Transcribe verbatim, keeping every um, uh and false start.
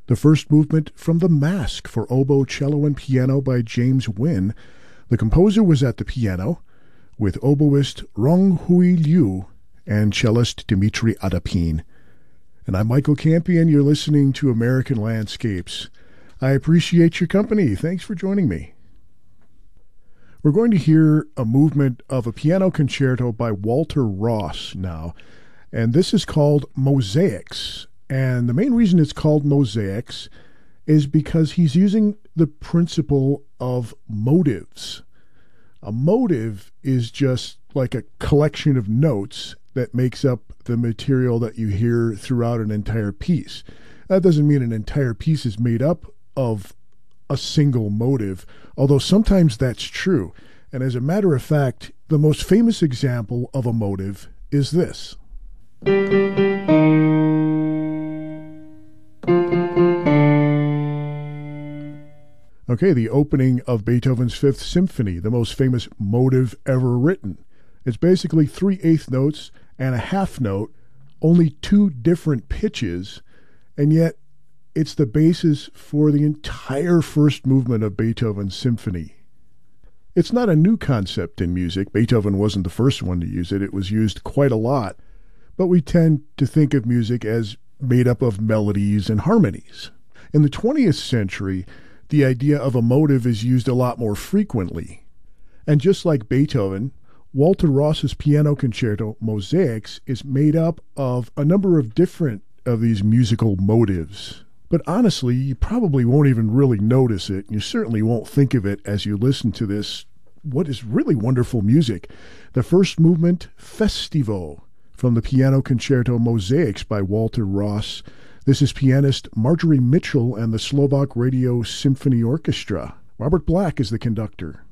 The first movement from The Mask for oboe, cello, and piano by James Wynne. The composer was at the piano, with oboist Rong Hui Liu and cellist Dmitry Adapin. And I'm Michael Campion. You're listening to American Landscapes. I appreciate your company. Thanks for joining me. We're going to hear a movement of a piano concerto by Walter Ross now, and this is called Mosaics. And the main reason it's called Mosaics is because he's using the principle of motives. A motive is just like a collection of notes that makes up the material that you hear throughout an entire piece. That doesn't mean an entire piece is made up of a single motive, although sometimes that's true. And as a matter of fact, the most famous example of a motive is this. Okay, the opening of Beethoven's Fifth Symphony, the most famous motive ever written. It's basically three eighth notes and a half note, only two different pitches, and yet it's the basis for the entire first movement of Beethoven's symphony. It's not a new concept in music. Beethoven wasn't the first one to use it. It was used quite a lot, but we tend to think of music as made up of melodies and harmonies. In the twentieth century, the idea of a motive is used a lot more frequently. And just like Beethoven, Walter Ross's piano concerto, Mosaics, is made up of a number of different of these musical motives. But honestly, you probably won't even really notice it. You certainly won't think of it as you listen to this, what is really wonderful music. The first movement, Festivo, from the piano concerto Mosaics by Walter Ross. This is pianist Marjorie Mitchell and the Slovak Radio Symphony Orchestra. Robert Black is the conductor.